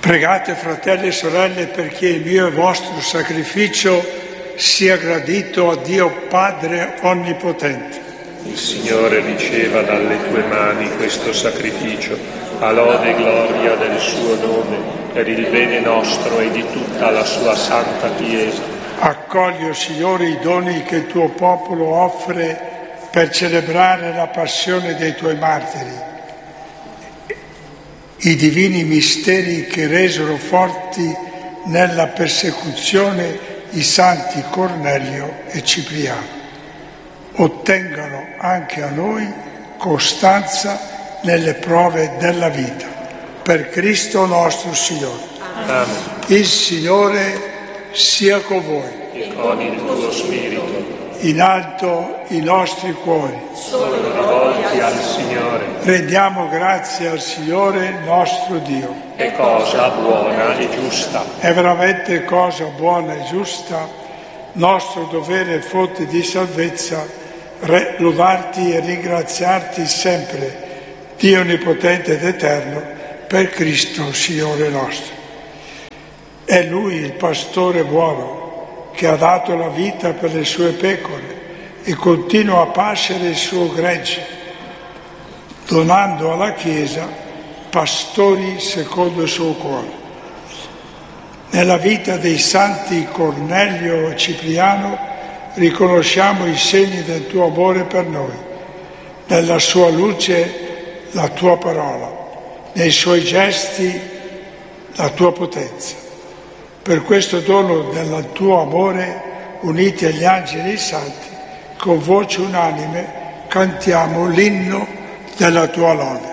Pregate, fratelli e sorelle, perché il mio e vostro sacrificio sia gradito a Dio Padre Onnipotente. Il Signore riceva dalle tue mani questo sacrificio, a lode e gloria del suo nome, per il bene nostro e di tutta la sua santa Chiesa. Accogli, o Signore, i doni che il tuo popolo offre per celebrare la passione dei tuoi martiri, i divini misteri che resero forti nella persecuzione i santi Cornelio e Cipriano. Ottengano anche a noi costanza nelle prove della vita. Per Cristo nostro Signore. Amen. Il Signore sia con voi. E con il tuo spirito. In alto i nostri cuori. Sono rivolti al Signore. Rendiamo grazie al Signore nostro Dio. È cosa buona e giusta. È veramente cosa buona e giusta, nostro dovere e fonte di salvezza, lodarti e ringraziarti sempre, Dio Onnipotente ed Eterno, per Cristo Signore nostro. È Lui il pastore buono, che ha dato la vita per le sue pecore e continua a pascere il suo gregge, donando alla Chiesa pastori secondo il suo cuore. Nella vita dei santi Cornelio e Cipriano riconosciamo i segni del tuo amore per noi, nella sua luce la tua parola, nei suoi gesti la tua potenza. Per questo dono del tuo amore, uniti agli angeli e ai santi, con voce unanime cantiamo l'inno della tua lode.